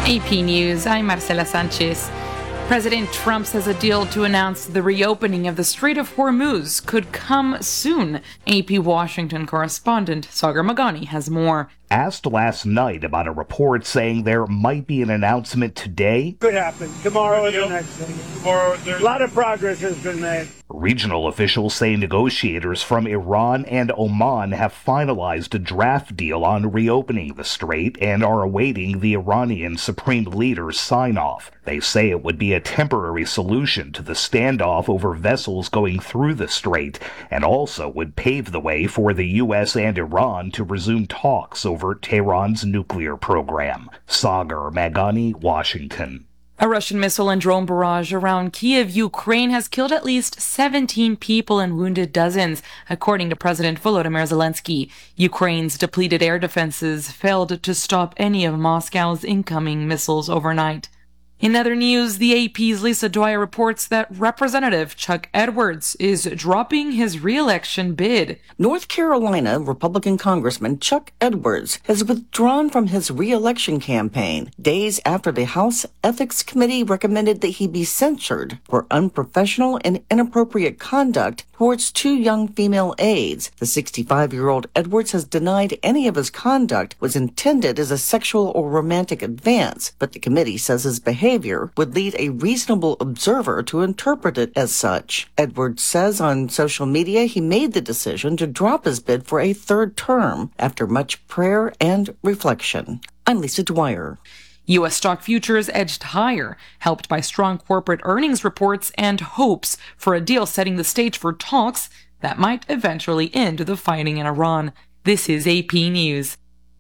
AP News, I'm Marcela Sanchez. President Trump says a deal to announce the reopening of the Strait of Hormuz could come soon. AP Washington correspondent Sagar Meghani has more. Asked last night about a report saying there might be an announcement today. Could happen. Tomorrow is the next thing. Tomorrow, a lot of progress has been made. Regional officials say negotiators from Iran and Oman have finalized a draft deal on reopening the strait and are awaiting the Iranian supreme leader's sign-off. They say it would be a temporary solution to the standoff over vessels going through the strait and also would pave the way for the U.S. and Iran to resume talks over Tehran's nuclear program. Sagar Meghani, Washington. A Russian missile and drone barrage around Kyiv, Ukraine, has killed at least 17 people and wounded dozens, according to President Volodymyr Zelensky. Ukraine's depleted air defenses failed to stop any of Moscow's incoming missiles overnight. In other news, the AP's Lisa Dwyer reports that Representative Chuck Edwards is dropping his re-election bid. North Carolina Republican Congressman Chuck Edwards has withdrawn from his re-election campaign days after the House Ethics Committee recommended that he be censured for unprofessional and inappropriate conduct towards two young female aides. The 65-year-old Edwards has denied any of his conduct was intended as a sexual or romantic advance, but the committee says his behavior would lead a reasonable observer to interpret it as such. Edwards says on social media he made the decision to drop his bid for a third term after much prayer and reflection. I'm Lisa Dwyer. U.S. stock futures edged higher, helped by strong corporate earnings reports and hopes for a deal setting the stage for talks that might eventually end the fighting in Iran. This is AP News.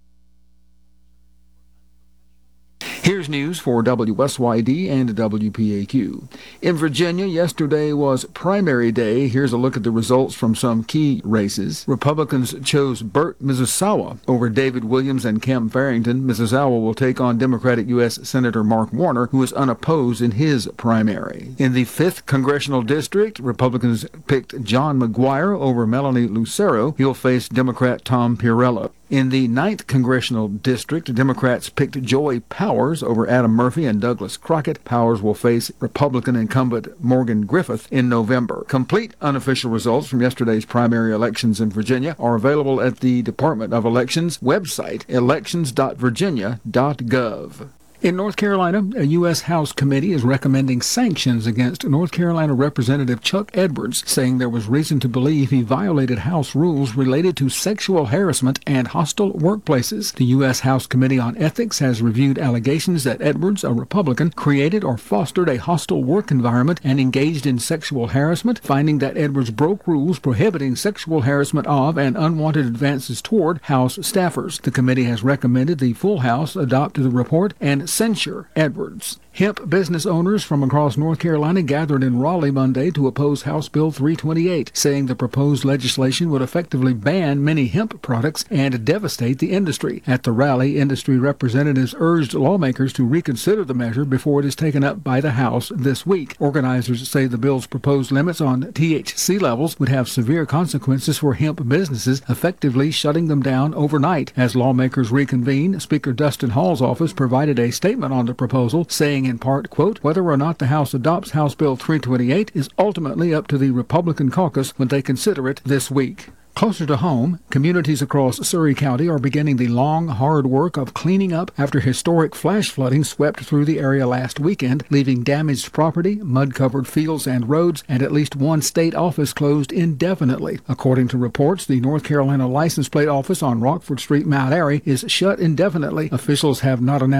Here's news for WSYD and WPAQ. In Virginia, yesterday was primary day. Here's a look at the results from some key races. Republicans chose Burt Mizusawa over David Williams and Kemp Farrington. Mizusawa will take on Democratic U.S. Senator Mark Warner, who is unopposed in his primary. In the 5th Congressional District, Republicans picked John McGuire over Melanie Lucero. He'll face Democrat Tom Pirello. In the 9th Congressional District, Democrats picked Joy Powers over Adam Murphy and Douglas Crockett. Powers will face Republican incumbent Morgan Griffith in November. Complete unofficial results from yesterday's primary elections in Virginia are available at the Department of Elections website, elections.virginia.gov. In North Carolina, a U.S. House committee is recommending sanctions against North Carolina Representative Chuck Edwards, saying there was reason to believe he violated House rules related to sexual harassment and hostile workplaces. The U.S. House Committee on Ethics has reviewed allegations that Edwards, a Republican, created or fostered a hostile work environment and engaged in sexual harassment, finding that Edwards broke rules prohibiting sexual harassment of and unwanted advances toward House staffers. The committee has recommended the full House adopt the report and censure Edwards. Hemp business owners from across North Carolina gathered in Raleigh Monday to oppose House Bill 328, saying the proposed legislation would effectively ban many hemp products and devastate the industry. At the rally, industry representatives urged lawmakers to reconsider the measure before it is taken up by the House this week. Organizers say the bill's proposed limits on THC levels would have severe consequences for hemp businesses, effectively shutting them down overnight. As lawmakers reconvene, Speaker Dustin Hall's office provided a statement on the proposal, saying in part, quote, whether or not the House adopts House Bill 328 is ultimately up to the Republican caucus when they consider it this week. Closer to home, communities across Surry County are beginning the long, hard work of cleaning up after historic flash flooding swept through the area last weekend, leaving damaged property, mud-covered fields and roads, and at least one state office closed indefinitely. According to reports, the North Carolina license plate office on Rockford Street, Mount Airy, is shut indefinitely. Officials have not announced